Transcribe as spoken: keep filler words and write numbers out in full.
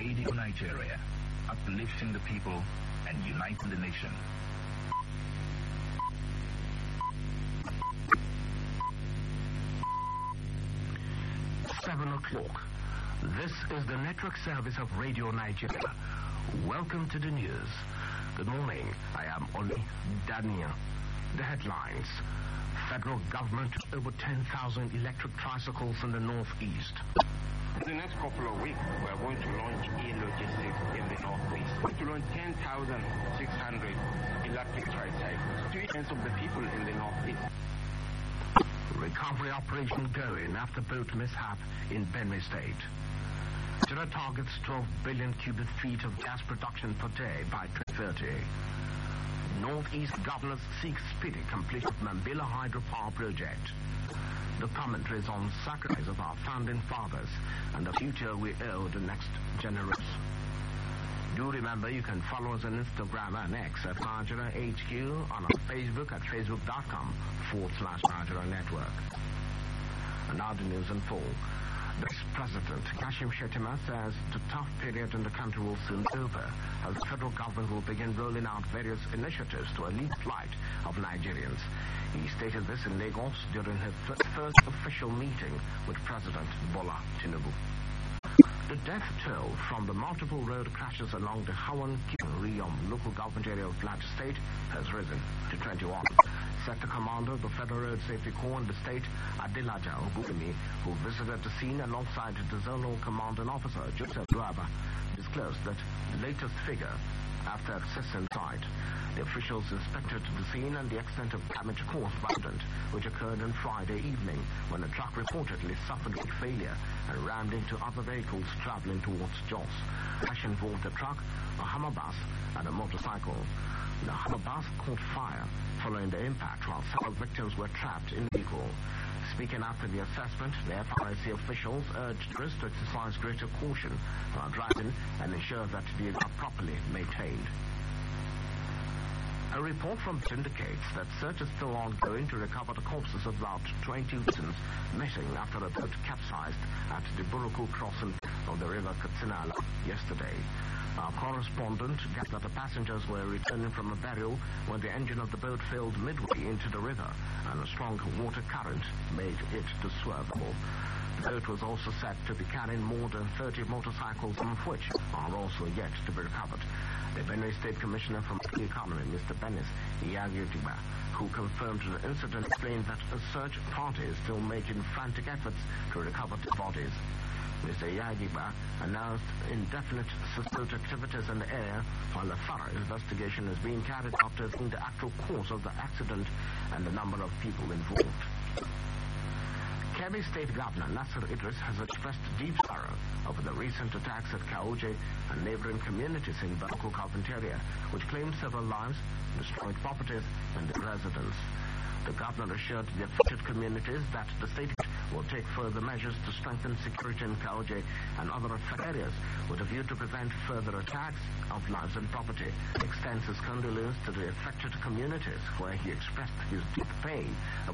Radio Nigeria, uplifting the people and uniting the nation. Seven o'clock. This is the network service of Radio Nigeria. Welcome to the news. Good morning. I am Oli Daniel. The headlines. Federal government over ten thousand electric tricycles in the northeast. In the next couple of weeks, we are going to launch e-logistics in the northeast. We're going to launch ten thousand six hundred electric tricycles. Two-tenths of the people in the northeast. Recovery operation going after boat mishap in Benue State. Nigeria targets twelve billion cubic feet of gas production per day by twenty thirty. Northeast governors seek speedy completion of Mambila hydropower project. The commentaries on sacrifice of our founding fathers and the future we owe the next generation. Do remember you can follow us on Instagram and X at Nigeria H Q, on our Facebook at facebook.com forward slash Nigeria Network. And now the news in full. The President Kashim Shettima says the tough period in the country will soon be over, as the federal government will begin rolling out various initiatives to alleviate the plight of Nigerians. He stated this in Lagos during his first official meeting with President Bola Tinubu. The death toll from the multiple road crashes along the Hawan-Riyom local government area of Plateau State has risen to twenty-one. Sector Commander of the Federal Road Safety Corps in the state, Adilaja Ogumi, who visited the scene alongside the Zonal Commanding Officer, Joseph Luaba, disclosed that the latest figure after assessing the site. The officials inspected the scene and the extent of damage caused by the accident, which occurred on Friday evening when a truck reportedly suffered a failure and rammed into other vehicles traveling towards Jos. The crash involved a truck, a Hummer bus, and a motorcycle. The Hummer bus caught fire following the impact, while several victims were trapped in the vehicle. Speaking after the assessment, the F R I C officials urged tourists to exercise greater caution while driving and ensure that vehicles are properly maintained. A report from indicates that search is still ongoing to recover the corpses of about twenty persons missing after a boat capsized at the Buruku crossing of the river Katsinala yesterday. Our correspondent gathered that the passengers were returning from a burial when the engine of the boat failed midway into the river and a strong water current made it to swerveable. The boat was also said to be carrying more than thirty motorcycles, some of which are also yet to be recovered. The Benue State Commissioner from the Economy, Mister Benis Iyagutiba, who confirmed the incident, explained that a search party is still making frantic efforts to recover the bodies. Mister Iyagutiba announced indefinite suspect activities in the air while a thorough investigation is being carried out to find the actual cause of the accident and the number of people involved. Kebbi State Governor Nasir Idris has expressed deep sorrow over the recent attacks at Kaoje and neighboring communities in the local government area, which claimed several lives, destroyed properties, and residents. The governor assured the affected communities that the state will take further measures to strengthen security in Kaoje and other affected areas with a view to prevent further attacks of lives and property. He extends his condolence to the affected communities, where he expressed his deep pain